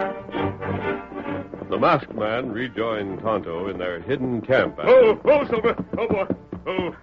The masked man rejoined Tonto in their hidden camp. Oh, Silver. Oh, boy. Oh.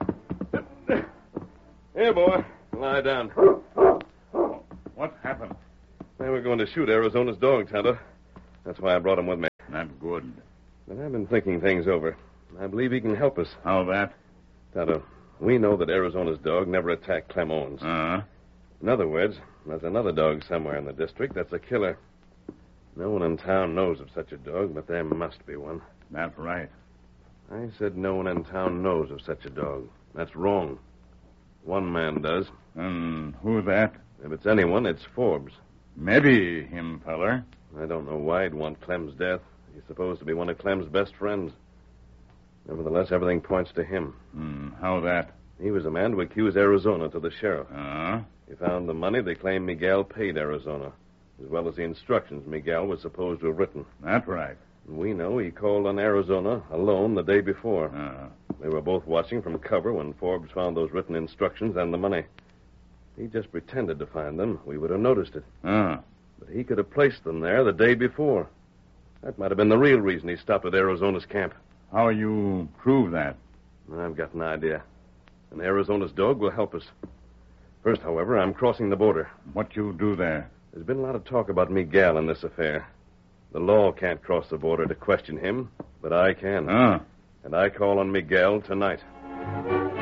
Here, boy. Lie down. What happened? They were going to shoot Arizona's dog, Tonto. That's why I brought him with me. Not good. But I've been thinking things over. I believe he can help us. How that? Tonto, we know that Arizona's dog never attacked Clem Owens. Uh-huh. In other words, there's another dog somewhere in the district that's a killer. No one in town knows of such a dog, but there must be one. That's right. I said no one in town knows of such a dog. That's wrong. One man does. And who that? If it's anyone, it's Forbes. Maybe him, feller. I don't know why he'd want Clem's death. He's supposed to be one of Clem's best friends. Nevertheless, everything points to him. How that? He was the man to accuse Arizona to the sheriff. Uh-huh. He found the money they claim Miguel paid Arizona, as well as the instructions Miguel was supposed to have written. That's right. And we know he called on Arizona alone the day before. Uh-huh. They were both watching from cover when Forbes found those written instructions and the money. He just pretended to find them. We would have noticed it. Uh-huh. But he could have placed them there the day before. That might have been the real reason he stopped at Arizona's camp. How you prove that? I've got an idea. And Arizona's dog will help us. First, however, I'm crossing the border. What you do there? There's been a lot of talk about Miguel in this affair. The law can't cross the border to question him, but I can. Huh? And I call on Miguel tonight.